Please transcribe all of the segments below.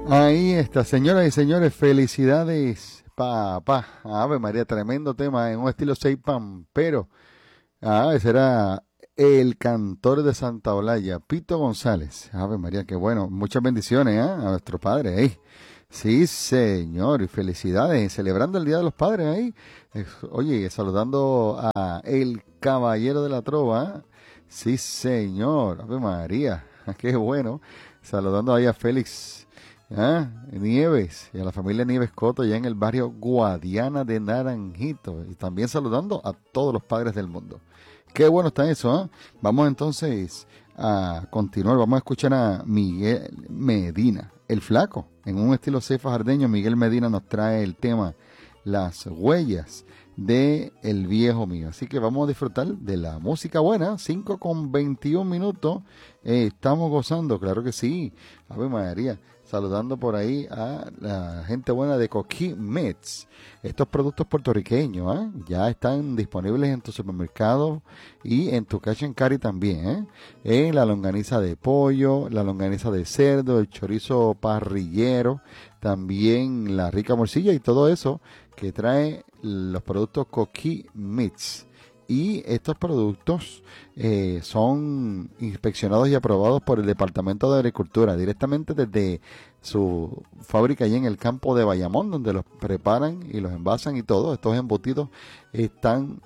Ahí está, señoras y señores, felicidades, papá. Ave María, tremendo tema en un estilo Seipan, pero ese era el cantor de Santa Olaya, Pito González. Ave María, qué bueno. Muchas bendiciones, a nuestro padre ahí. Sí, señor, y felicidades, celebrando el Día de los Padres ahí. Oye, saludando a el caballero de la trova. Sí, señor, Ave María, qué bueno. Saludando ahí a Félix. Nieves y a la familia Nieves Coto ya en el barrio Guadiana de Naranjito y también saludando a todos los padres del mundo. Qué bueno está eso, ¿ah? Vamos entonces a continuar, vamos a escuchar a Miguel Medina, el flaco, en un estilo cefa jardeño. Miguel Medina nos trae el tema Las huellas de el viejo mío. Así que vamos a disfrutar de la música buena, 5:21. Estamos gozando, claro que sí. Ave María, saludando por ahí a la gente buena de Coquí Mets. Estos productos puertorriqueños ya están disponibles en tu supermercado y en tu cash and carry también. En la longaniza de pollo, la longaniza de cerdo, el chorizo parrillero, también la rica morcilla y todo eso que trae los productos Coquí Meats. Y estos productos son inspeccionados y aprobados por el Departamento de Agricultura directamente desde su fábrica allí en el campo de Bayamón, donde los preparan y los envasan y todo. Estos embutidos están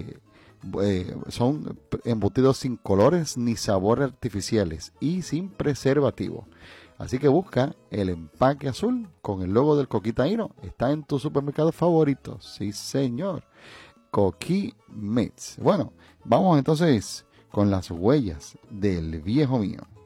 son embutidos sin colores ni sabores artificiales y sin preservativo. Así que busca el empaque azul con el logo del Coquitaíno. Está en tu supermercado favorito. Sí, señor. Coquí Meats. Bueno, vamos entonces con las huellas del viejo mío.